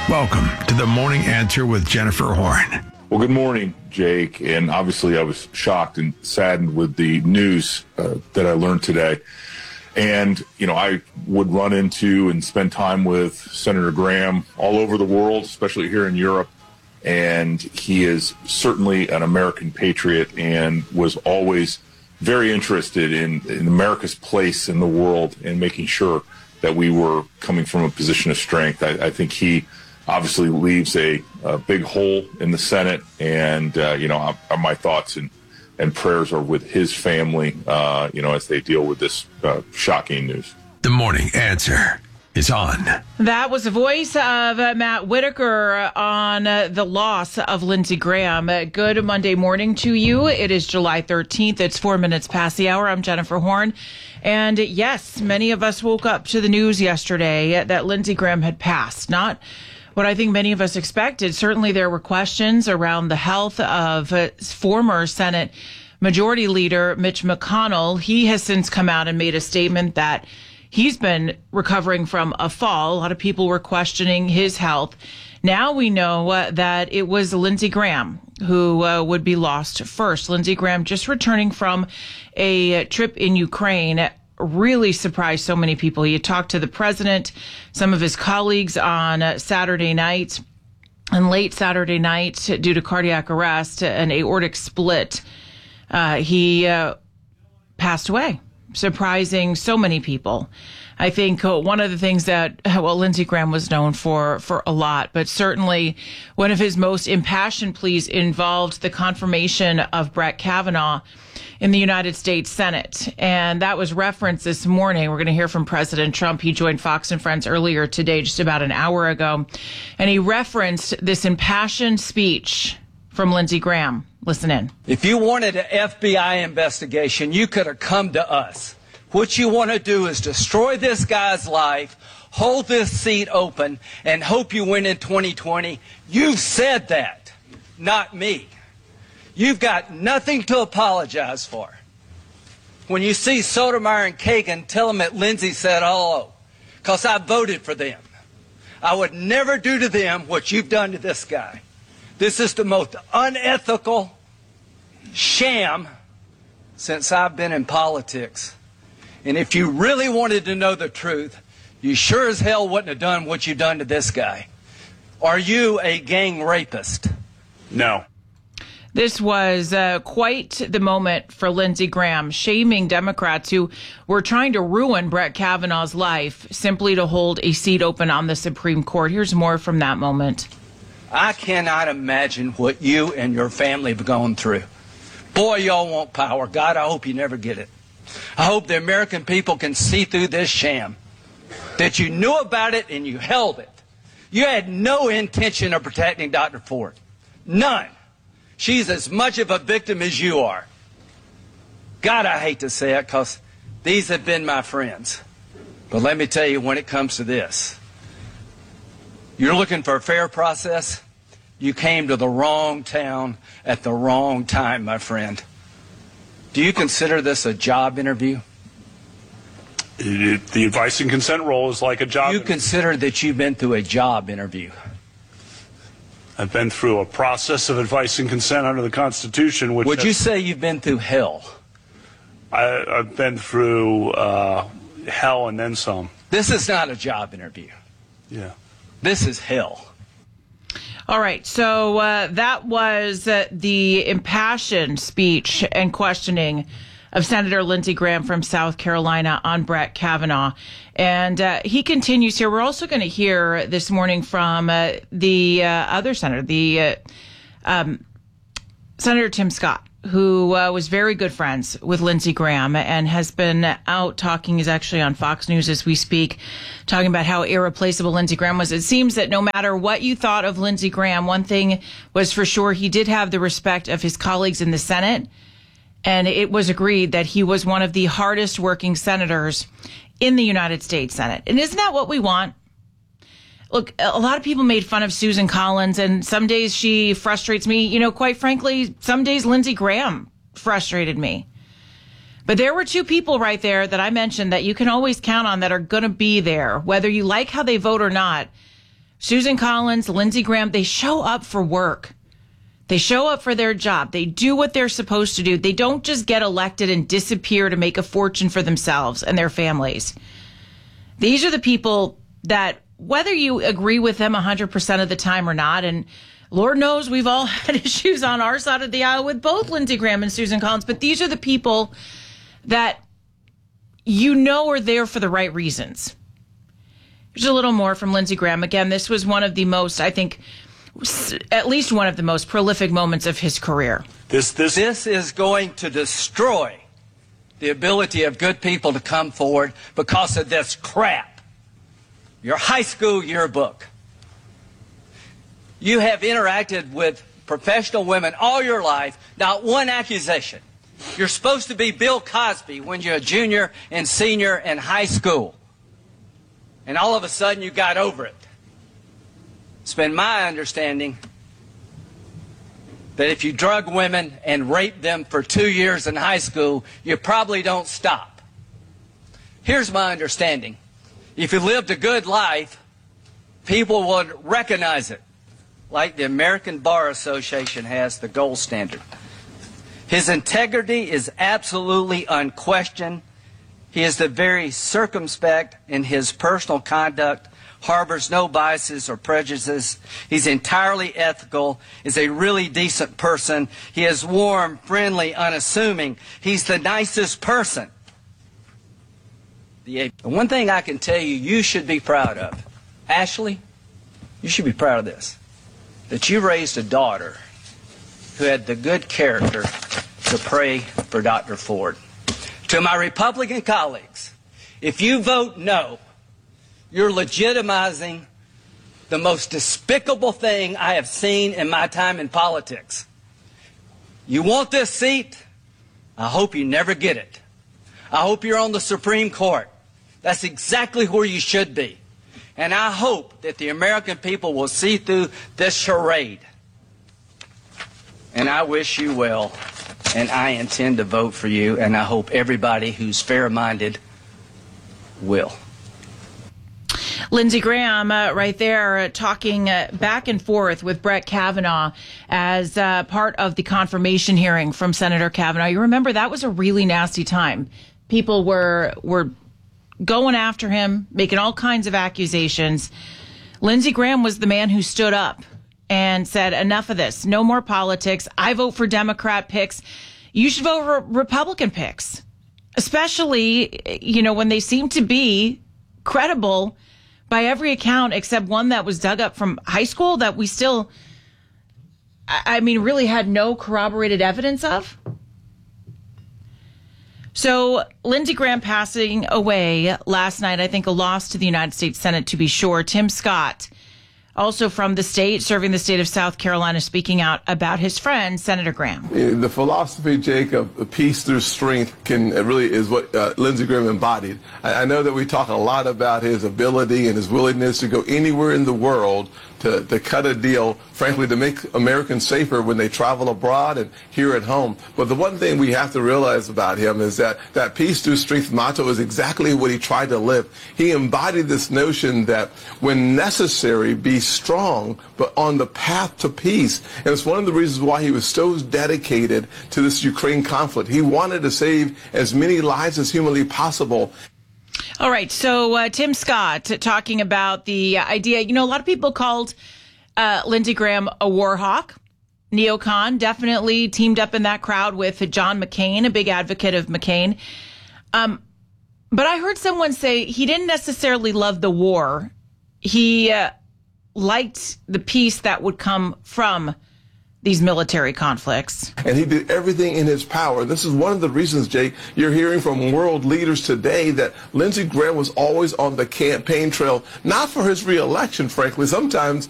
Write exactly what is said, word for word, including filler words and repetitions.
Welcome to the Morning Answer with Jennifer Horn. Well, good morning, Jake. And obviously I was shocked and saddened with the news uh, that I learned today. And, you know, I would run into and spend time with Senator Graham all over the world, especially here in Europe. And he is certainly an American patriot and was always very interested in, in America's place in the world and making sure that we were coming from a position of strength. I, I think he obviously leaves a, a big hole in the Senate, and, uh, you know, I, my thoughts and, and prayers are with his family, uh, you know, as they deal with this uh, shocking news. The Morning Answer is on. That was the voice of uh, Matt Whitaker on uh, the loss of Lindsey Graham. Uh, good Monday morning to you. It is July thirteenth. It's four minutes past the hour. I'm Jennifer Horn. And yes, many of us woke up to the news yesterday that Lindsey Graham had passed. Not what I think many of us expected. Certainly there were questions around the health of uh, former Senate Majority Leader Mitch McConnell. He has since come out and made a statement that he's been recovering from a fall. A lot of people were questioning his health. Now we know uh, that it was Lindsey Graham who uh, would be lost first. Lindsey Graham just returning from a trip in Ukraine really surprised so many people. He had talked to the president, some of his colleagues on uh, Saturday night, and late Saturday night, due to cardiac arrest, an aortic split, uh, he uh, passed away, surprising so many people. I think uh, one of the things that, well, Lindsey Graham was known for, for a lot, but certainly one of his most impassioned pleas involved the confirmation of Brett Kavanaugh in the United States Senate. And that was referenced this morning. We're going to hear from President Trump. He joined Fox and Friends earlier today, just about an hour ago. And he referenced this impassioned speech from Lindsey Graham. Listen in. If you wanted an F B I investigation, you could have come to us. What you want to do is destroy this guy's life, hold this seat open, and hope you win in twenty twenty. You've said that, not me. You've got nothing to apologize for. When you see Sotomayor and Kagan, tell them that Lindsey said hello, because I voted for them. I would never do to them what you've done to this guy. This is the most unethical sham since I've been in politics. And if you really wanted to know the truth, you sure as hell wouldn't have done what you've done to this guy. Are you a gang rapist? No. This was uh, quite the moment for Lindsey Graham, shaming Democrats who were trying to ruin Brett Kavanaugh's life simply to hold a seat open on the Supreme Court. Here's more from that moment. I cannot imagine what you and your family have gone through. Boy, y'all want power. God, I hope you never get it. I hope the American people can see through this sham, that you knew about it and you held it. You had no intention of protecting Doctor Ford. None. She's as much of a victim as you are. God, I hate to say it because these have been my friends. But let me tell you, when it comes to this, you're looking for a fair process, you came to the wrong town at the wrong time, my friend. Do you consider this a job interview? It, it, the advice and consent role is like a job You interview. consider that you've been through a job interview? I've been through a process of advice and consent under the Constitution. Which Would has, you say you've been through hell? I, I've been through uh, hell and then some. This is not a job interview. Yeah. This is hell. All right. So uh, that was uh, the impassioned speech and questioning of Senator Lindsey Graham from South Carolina on Brett Kavanaugh. And uh, he continues here. We're also going to hear this morning from uh, the uh, other senator, the uh, um, Senator Tim Scott, who uh, was very good friends with Lindsey Graham and has been out talking. He's actually on Fox News as we speak, talking about how irreplaceable Lindsey Graham was. It seems that no matter what you thought of Lindsey Graham, one thing was for sure, he did have the respect of his colleagues in the Senate. And it was agreed that he was one of the hardest working senators in the United States Senate. And isn't that what we want? Look, a lot of people made fun of Susan Collins, and some days she frustrates me. You know, quite frankly, some days Lindsey Graham frustrated me. But there were two people right there that I mentioned that you can always count on that are going to be there, whether you like how they vote or not. Susan Collins, Lindsey Graham, they show up for work. They show up for their job. They do what they're supposed to do. They don't just get elected and disappear to make a fortune for themselves and their families. These are the people that, whether you agree with them one hundred percent of the time or not, and Lord knows we've all had issues on our side of the aisle with both Lindsey Graham and Susan Collins, but these are the people that you know are there for the right reasons. Here's a little more from Lindsey Graham. Again, this was one of the most, I think, at least one of the most prolific moments of his career. This, this, this is going to destroy the ability of good people to come forward because of this crap. Your high school yearbook. You have interacted with professional women all your life, not one accusation. You're supposed to be Bill Cosby when you're a junior and senior in high school. And all of a sudden you got over it. It's been my understanding that if you drug women and rape them for two years in high school, you probably don't stop. Here's my understanding. If you lived a good life, people would recognize it, like the American Bar Association has the gold standard. His integrity is absolutely unquestioned. He is the very circumspect in his personal conduct, harbors no biases or prejudices. He's entirely ethical, is a really decent person. He is warm, friendly, unassuming. He's the nicest person. The one thing I can tell you, you should be proud of. Ashley, you should be proud of this. That you raised a daughter who had the good character to pray for Doctor Ford. To my Republican colleagues, if you vote no, you're legitimizing the most despicable thing I have seen in my time in politics. You want this seat? I hope you never get it. I hope you're on the Supreme Court. That's exactly where you should be. And I hope that the American people will see through this charade. And I wish you well, and I intend to vote for you, and I hope everybody who's fair-minded will. Lindsey Graham uh, right there uh, talking uh, back and forth with Brett Kavanaugh as uh, part of the confirmation hearing from Senator Kavanaugh. You remember that was a really nasty time. People were were going after him, making all kinds of accusations. Lindsey Graham was the man who stood up and said, enough of this. No more politics. I vote for Democrat picks. You should vote for Republican picks, especially, you know, when they seem to be credible by every account except one that was dug up from high school that we still, I mean, really had no corroborated evidence of. So Lindsey Graham passing away last night, I think a loss to the United States Senate, to be sure. Tim Scott, also from the state, serving the state of South Carolina, speaking out about his friend, Senator Graham. The philosophy, Jake, of peace through strength can really is what uh, Lindsey Graham embodied. I, I know that we talk a lot about his ability and his willingness to go anywhere in the world to, to cut a deal, frankly, to make Americans safer when they travel abroad and here at home. But the one thing we have to realize about him is that that peace through strength motto is exactly what he tried to live. He embodied this notion that when necessary, be strong, but on the path to peace. And it's one of the reasons why he was so dedicated to this Ukraine conflict. He wanted to save as many lives as humanly possible. All right. So uh, Tim Scott talking about the idea, you know, a lot of people called uh, Lindsey Graham a war hawk. Neocon definitely teamed up in that crowd with John McCain, a big advocate of McCain. Um, but I heard someone say he didn't necessarily love the war. He uh, liked the peace that would come from these military conflicts. And he did everything in his power. This is one of the reasons, Jake, you're hearing from world leaders today that Lindsey Graham was always on the campaign trail, not for his reelection, frankly. Sometimes